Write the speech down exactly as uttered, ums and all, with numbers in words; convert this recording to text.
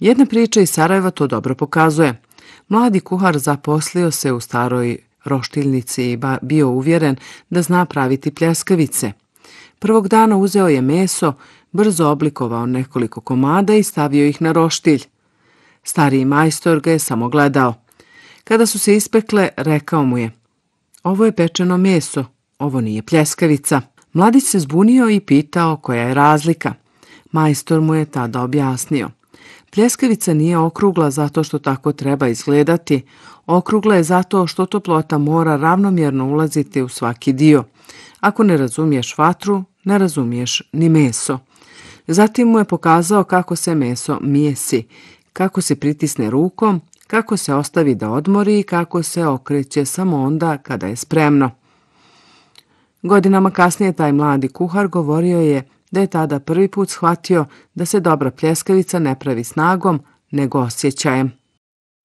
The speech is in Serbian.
Jedna priča iz Sarajeva to dobro pokazuje. Mladi kuhar zaposlio se u staroj roštiljnici i bio uvjeren da zna praviti pljeskavice. Prvog dana uzeo je meso, brzo oblikovao nekoliko komada i stavio ih na roštilj. Stariji majstor ga je samo gledao. Kada su se ispekle, rekao mu je: "Ovo je pečeno meso, ovo nije pljeskavica." Mladić se zbunio i pitao koja je razlika. Majstor mu je tada objasnio: "Pljeskavica nije okrugla zato što tako treba izgledati, okrugla je zato što toplota mora ravnomjerno ulaziti u svaki dio. Ako ne razumiješ vatru, ne razumiješ ni meso." Zatim mu je pokazao kako se meso mijesi, kako se pritisne rukom, kako se ostavi da odmori i kako se okreće samo onda kada je spremno. Godinama kasnije taj mladi kuhar govorio je da je tada prvi put shvatio da se dobra pljeskavica ne pravi snagom, nego osjećajem.